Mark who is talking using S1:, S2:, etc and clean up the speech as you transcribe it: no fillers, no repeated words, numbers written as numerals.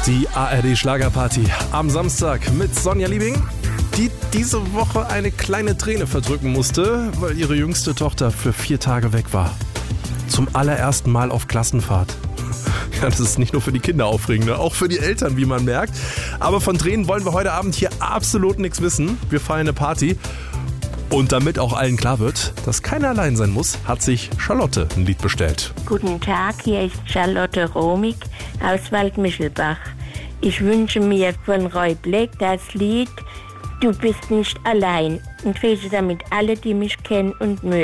S1: Die ARD-Schlagerparty am Samstag mit Sonja Liebing, die diese Woche eine kleine Träne verdrücken musste, weil ihre jüngste Tochter für 4 Tage weg war. Zum allerersten Mal auf Klassenfahrt. Ja, das ist nicht nur für die Kinder aufregend, auch für die Eltern, wie man merkt. Aber von Tränen wollen wir heute Abend hier absolut nichts wissen. Wir feiern eine Party. Und damit auch allen klar wird, dass keiner allein sein muss, hat sich Charlotte ein Lied bestellt.
S2: Guten Tag, hier ist Charlotte Romig aus Waldmischelbach. Ich wünsche mir von Roy Black das Lied Du bist nicht allein und grüße damit alle, die mich kennen und mögen.